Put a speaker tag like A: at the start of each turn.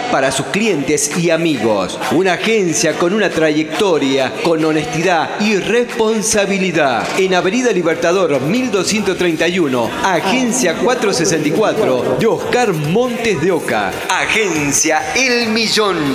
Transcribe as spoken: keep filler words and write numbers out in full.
A: para sus clientes y amigos. Una agencia con una trayectoria, con honestidad y responsabilidad. En Avenida Libertador mil doscientos treinta y uno, Agencia cuatrocientos sesenta y cuatro de Oscar Montes de Oca. Agencia El Millón.